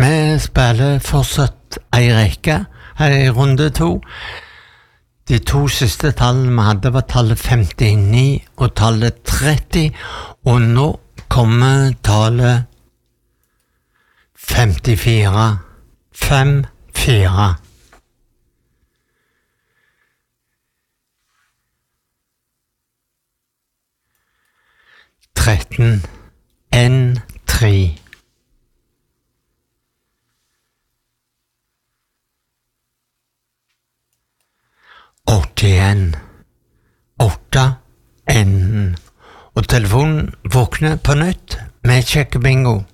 Vi spiller fortsatt ei rekke her i runde 2. De 2 siste tallene vi hadde var tallet 59 og tallet 30, og nå kommer tallet 54. 5-4. Tretten, 1-3. 81, 8-1. Og telefonen våkner på nytt med Check Bingo.